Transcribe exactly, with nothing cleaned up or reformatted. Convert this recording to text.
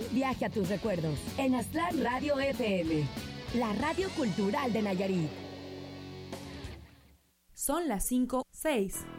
viaje a tus recuerdos en Aztlán Radio F M, la radio cultural de Nayarit. Son las cinco, seis.